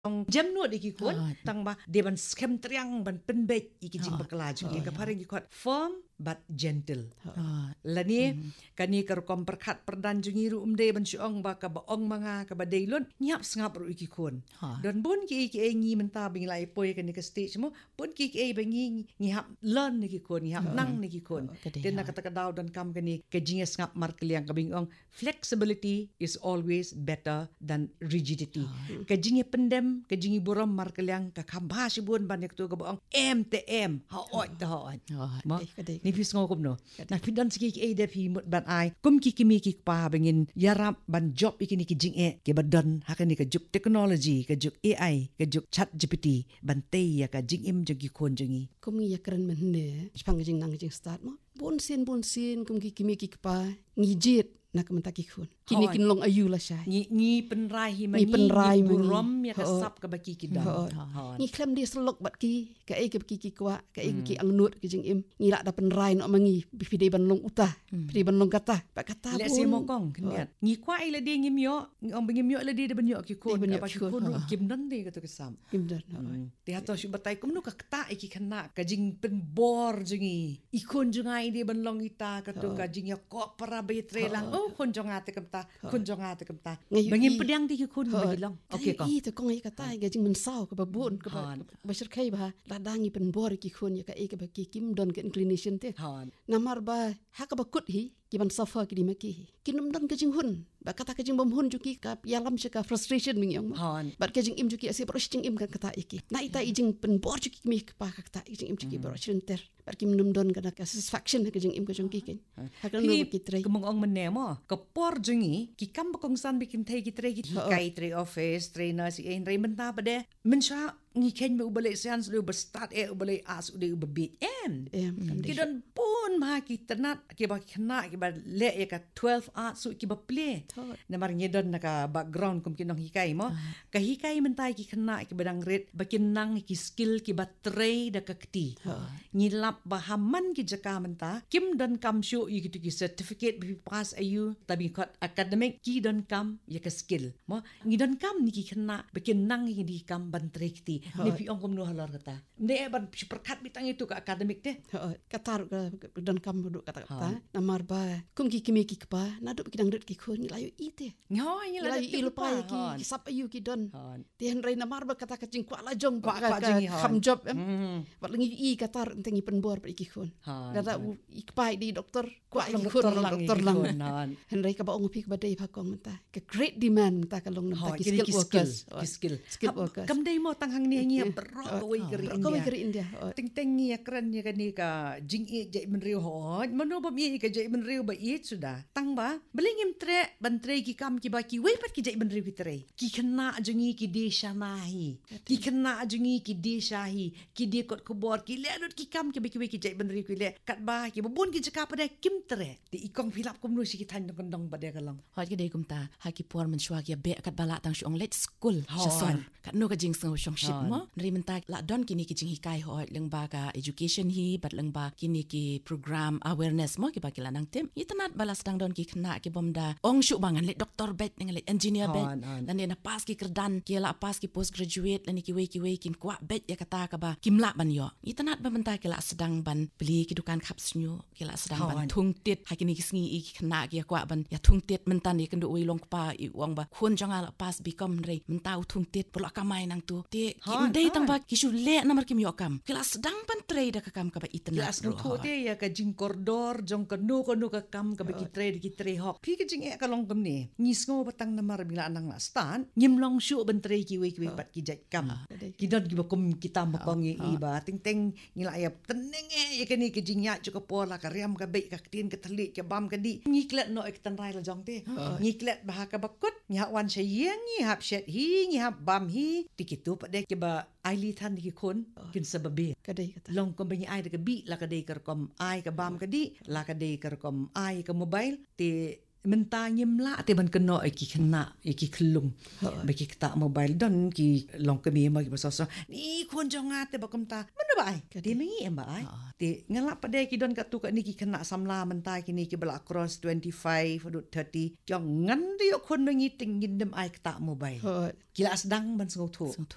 jam no iki kun tang ba de ban skem triang ban penbet iki jing baklaju dia kaparing ikot firm but gentle. Lani kani kerkom perkat perdan jungiru umde ban syong ba ka baong mga ka badaylon nyap sngap ru iki kun. Don bun ki ngi menta bing lai poi kani ka stage mo bun ki bangi ngi hap learn niki kun ngi hap nang niki kun. Den na kata daw dan kam kani ka jinga sngap mar kliang ka bing ong flexibility is always better than rigidity. Ka jinga pendem ka jingi buram mar kliang ka khamba sibun ban yak tu ka baong em haot ta haot. Mo ni pis ngokom no. Na fidan siki de pi mut ban ai kum ki kimi ki pa bangin yarap ban job ikini ki jing ke badan hakani ka juk technology ka juk AI ka juk chat GPT ban te ya ka jing im jagi kon jangi kum ya keren menne pang jing nang jing start mo bon sin kum ki kimi ki pa ngijit nak mentaki kun kini kin long ayu la shay ni penrai hi mani burom ya kasap ka baki ki dan ni klem dia selok bat ki ka e ki kwa ka e ki angnut ki jing im ni la da penrai no mangi pide ban long utah pide ban long kata ba kata le si mokong keniat ni kwa ile dia ngim yo ngom bingim yo ile dia ban yo ki kun ba ki kun kim dan de ka to kesam kim dan dia to shu batai kum no ka kata ki kana ka jing pen bor jingi ikun jungai dia ban long ita ka to ka jing ya ko para be trelang kun jongate kamta bangin pedang di kun bagilang okay ko ito kong ikata ga jing mensau ka babun ka basir kai ba ladangi pen bor ki kun ya ka e ka ba ki kim don ka inclination te namar ba ha ka ba kut hi kiban safa ki di maki kinum don ka jing hun ba kata ka jing bom hun juki ka yalam ka frustration ming yang ba ka jing im juki ase bro jing im ka kata iki na ita jing pen bor juki mi ka pa ka kata jing im juki bro ter ba kim num don ka satisfaction ka jing im ka jong ki ken ha ka no ki tre kumong ong menemo ka por jungi ki kam bakong san bikin thai ki tre kai tre office trainer si en rementa bade mensha ngi ken me ubale seans lu start ubale as ude ubabit ki don pun ma ki tenat ki ba khna ki ba le ya ka 12 art su ki ba play na mar ngedon na ka background kum kinong hikai mo ka hikai mentai ki khna ki badang red bakin nang ki skill ki ba tre da ka kti ngilap bahaman ki jaka menta kim don kam show you ki certificate bi pass ayu tabi kot academic ki don kam ya ka skill mo ngi don kam ni ki khna bakin nang ki di kam ban tre kti ni pi ong kum no halar kata ne ban perkat bitang itu ka academic te katar don kam duduk kata namar ba kum ki kimi ki pa naduk ki dang ret ki khon layu ite ngoi la ilu pa ki sap ayu ki don tian rei namar ba kata kacing kwa la jong kwa kham job wat lengi i katar tengi penbor ki khon data ikpai di doktor kwa doktor lang henrei ka ba ong pi ba dei pa kong menta ka great demand menta ka long menta ki skill workers kam dei mo tang hang ni ngi bro ko keri India ting ting ni kran ni ka ni ka jing e jai men riu ho mano ba mi ka jai men riu ba i sudah tang ba belingim tre ban tre ki kam ki ba ki we pat ki jai men riu ki tre ki khna jungi ki de shanahi ki khna jungi ki de shahi ki de kot khobor ki le dot ki kam ki ba ki we ki jai men riu ki le kat ba ki bun ki jaka pada kim tre ti ikong filap kum nu si ki tan dong ba de kalong hot ki de kum ta ha ki por men shwa ki be kat bala tang shong let school shason kat no ka jing sang shong ship mo ri men ta la don ki ni ki jing hikai hot leng ba ka education hi bat leng ba ki ni ki program awareness mo ki ba ki lanang tem itanat balas dang don ki khna ki bomda ong shu bangan le doctor bet nang le engineer bet dan na pas ki kerdan ki la pas ki postgraduate lan ki we kin kwa bet ya kata ka ba kimla ban yo itanat ba menta ki la sedang ban beli ki dukan kapsnyu ki la sedang ban thung tit ha ki ni ki sngi i khna ki kwa ban ya thung tit mentan ni kendu we long pa i wang ba khun janga la pas become re menta thung tit pula kamai nang tu te ki dei tang ba ki shu le namar ki mi okam ki la sedang ban trade ka kam ka ba itanat las no to te ya ka jing kordor jong ka no ka kam ka ba ki tre hok pi ka jing e ka long kam ni ngis ngo batang namar bila nang la stan nyim long shu ban tre ki we pat ki jai kam ki don ki ba kum kita ma kong i ba ting ting ngila ya teneng e ka ni ki jing ya chu ka pola ka riam ka be ka tin ka thali ka bam ka di ngiklet no ek tan rai la jong te ngiklet ba ka bakut nya wan she yeng ni hap shet hi ni hap bam hi tikitu pa de ki ba aili than ki khon kin sababe kadai kata long kom bangi ai de ka bi la ka de kar kom ai ka bam ka di la ka de kar kom ai ka mobile te menta nyimla te ban keno ki khna ki khlum ba ki ta mobile don ki long ka mi ma ki basoso ni khon jonga te ba kom ta mana ba ai te mengi em ba ai te ngala pa de ki don ka tu ka ni ki khna samla menta ki ni ki bala cross 25 or 30 jong ngan ri khon ngi ting ngin dem ai ka ta mobile kila asdang ban so thu